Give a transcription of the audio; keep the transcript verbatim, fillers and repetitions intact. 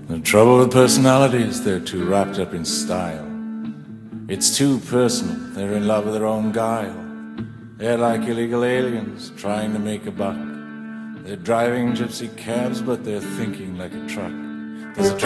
The trouble with personalities, they're too wrapped up in style. It's too personal, they're in love with their own guile. They're like illegal aliens trying to make a buck. They're driving gypsy cabs, but they're thinking like a truck. There's a